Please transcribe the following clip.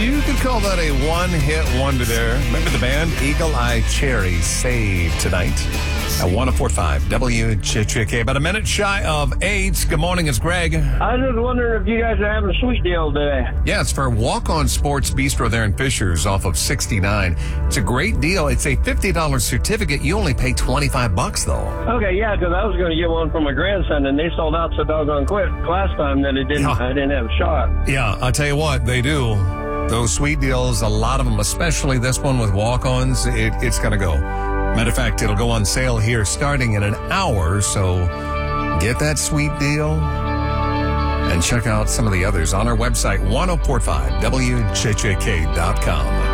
You could call that a one-hit wonder there. Remember the band Eagle Eye Cherry, Save tonight at 104.5 WCHK. About a minute shy of 8. Good morning, it's Greg. I was just wondering if you guys are having a sweet deal today. Yeah, it's for Walk On Sports Bistro there in Fishers off of 69. It's a great deal. It's a $50 certificate. You only pay $25 though. Okay, yeah, because I was going to get one for my grandson, and they sold out so doggone quick last time that I didn't have a shot. Yeah, I'll tell you what, they do. Those sweet deals, a lot of them, especially this one with walk-ons, it's going to go. Matter of fact, it'll go on sale here starting in an hour, so get that sweet deal and check out some of the others on our website, 1045WJJK.com.